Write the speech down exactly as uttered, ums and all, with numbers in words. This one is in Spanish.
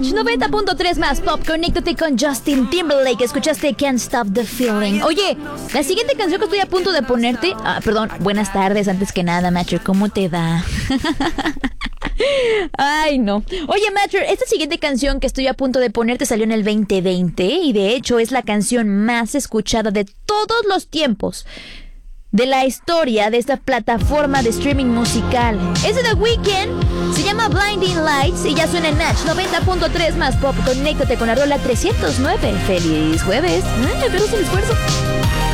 Match noventa punto tres más pop. Conéctate con Justin Timberlake. Escuchaste Can't Stop the Feeling. Oye, la siguiente canción que estoy a punto de ponerte. Ah, perdón, buenas tardes antes que nada, Matcher. ¿Cómo te va? Ay, no. Oye, Matcher, esta siguiente canción que estoy a punto de ponerte salió en el veinte veinte y de hecho es la canción más escuchada de todos los tiempos de la historia de esta plataforma de streaming musical. Es de The Weeknd, se llama Blinding Lights y ya suena en Match noventa punto tres más pop. Conéctate con la rola trescientos nueve. ¡Feliz jueves! ¡Ay, pero sin esfuerzo!